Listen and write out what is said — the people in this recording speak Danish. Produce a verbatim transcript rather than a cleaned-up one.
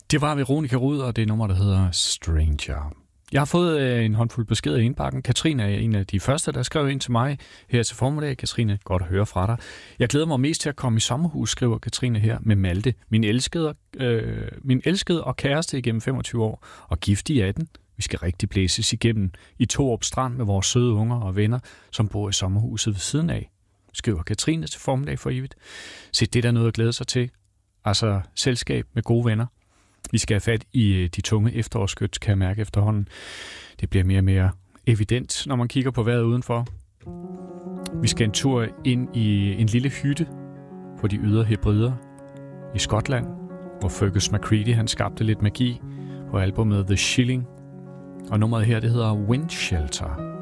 Det var Veronica Rud, og det nummer, der hedder Stranger. Jeg har fået øh, en håndfuld beskeder i indbakken. Katrine er en af de første, der skrev ind til mig her til formiddag. Katrine, godt at høre fra dig. Jeg glæder mig mest til at komme i sommerhus, skriver Katrine her med Malte. Min elskede, øh, min elskede og kæreste igennem femogtyve år, og gift i atten. Vi skal rigtig blæses igennem i Torup Strand med vores søde unger og venner, som bor i sommerhuset ved siden af, skriver Katrine til formiddag for evigt. Se, det er der noget at glæde sig til. Altså selskab med gode venner. Vi skal have fat i de tunge efterårsskyts, kan jeg mærke efterhånden. Det bliver mere og mere evident, når man kigger på vejret udenfor. Vi skal en tur ind i en lille hytte på de ydre Hebrider i Skotland, hvor Fergus McCready han skabte lidt magi på albumet The Shilling. Og nummeret her, det hedder Wind Shelter.